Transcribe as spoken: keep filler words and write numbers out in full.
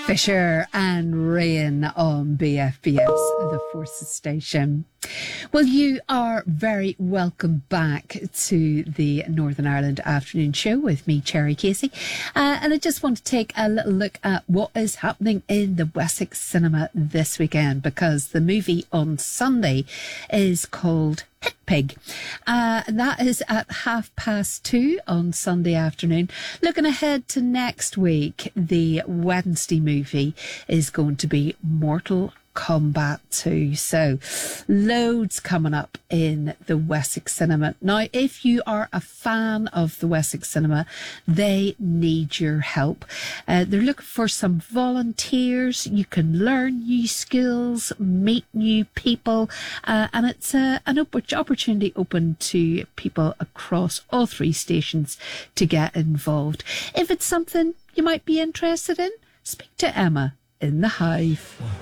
Fisher and Rain on B F B S, the Forces Station. Well, you are very welcome back to the Northern Ireland Afternoon Show with me, Cherry Casey. Uh, and I just want to take a little look at what is happening in the Wessex Cinema this weekend, because the movie on Sunday is called Pit Pig. Uh, that is at half past two on Sunday afternoon. Looking ahead to next week, the Wednesday movie is going to be Mortal Kombat two. So loads coming up in the Wessex Cinema. Now, if you are a fan of the Wessex Cinema, they need your help. Uh, they're looking for some volunteers. You can learn new skills, meet new people, uh, and it's uh, an op- opportunity open to people across all three stations to get involved. If it's something you might be interested in, speak to Emma in the Hive.